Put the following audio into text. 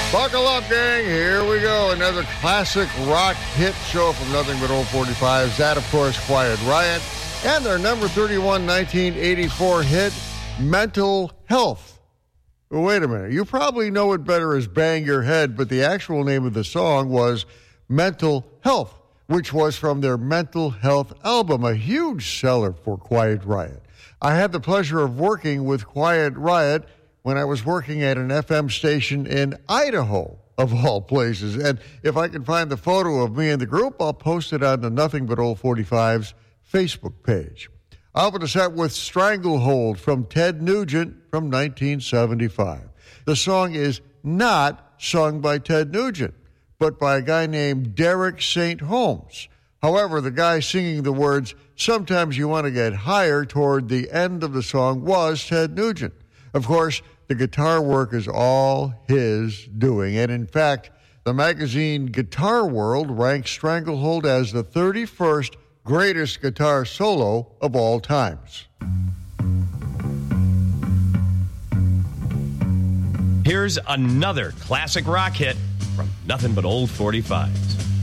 Buckle up, gang. Here we go. Another classic rock hit show from Nothing But Old 45s. That, of course, Quiet Riot. And their number 31 1984 hit, Mental Health. Well, wait a minute. You probably know it better as Bang Your Head, but the actual name of the song was Mental Health, which was from their Mental Health album, a huge seller for Quiet Riot. I had the pleasure of working with Quiet Riot when I was working at an FM station in Idaho, of all places. And if I can find the photo of me and the group, I'll post it on the Nothing But Old 45's Facebook page. I opened a set with Stranglehold from Ted Nugent from 1975. The song is not sung by Ted Nugent, but by a guy named Derek St. Holmes. However, the guy singing the words, "Sometimes You Want to Get Higher," toward the end of the song was Ted Nugent. Of course, the guitar work is all his doing. And in fact, the magazine Guitar World ranks Stranglehold as the 31st greatest guitar solo of all times. Here's another classic rock hit from Nothing But Old 45s.